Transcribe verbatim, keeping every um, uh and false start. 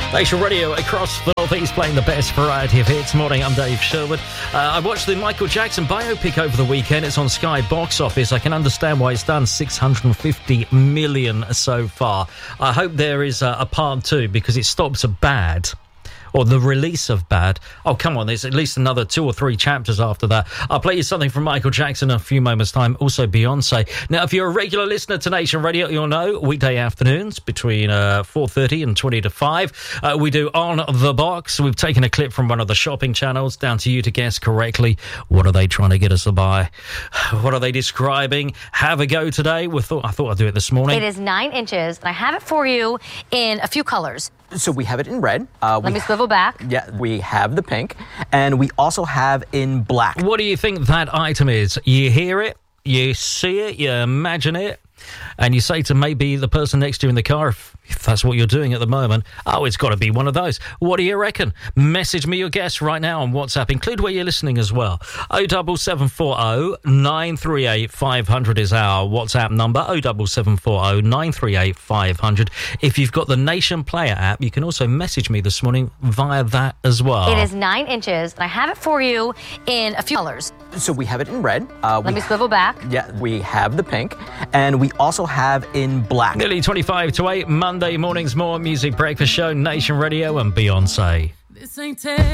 Nation Radio across the Northeast playing the best variety of hits. Morning, I'm Dave Sherwood. Uh, I watched the Michael Jackson biopic over the weekend. It's on Sky Box Office. I can understand why it's done six hundred fifty million so far. I hope there is a, a part two because it stops at bad. Or the release of Bad. Oh, come on, there's at least another two or three chapters after that. I'll play you something from Michael Jackson in a few moments' time. Also, Beyonce. Now, if you're a regular listener to Nation Radio, you'll know weekday afternoons between uh, four thirty and twenty to five. Uh, we do On The Box. We've taken a clip from one of the shopping channels. Down to you to guess correctly. What are they trying to get us to buy? What are they describing? Have a go today. We thought, I thought I'd do it this morning. It is nine inches, and I have it for you in a few colors. So we have it in red. Uh, Let me swivel back. Yeah, we have the pink, and we also have in black. What do you think that item is? You hear it, you see it, you imagine it, and you say to maybe the person next to you in the car, if, if that's what you're doing at the moment, oh, it's got to be one of those. What do you reckon? Message me your guess right now on WhatsApp. Include where you're listening as well. oh seven seven four oh nine three eight five hundred is our WhatsApp number. oh seven seven four oh nine three eight five hundred. If you've got the Nation Player app, you can also message me this morning via that as well. It is nine inches, and I have it for you in a few colors. So we have it in red. Uh, Let me swivel back. Yeah, we have the pink, and we also have in black. Nearly twenty-five to eight, Monday morning's More Music Breakfast Show, Nation Radio and Beyonce. This ain't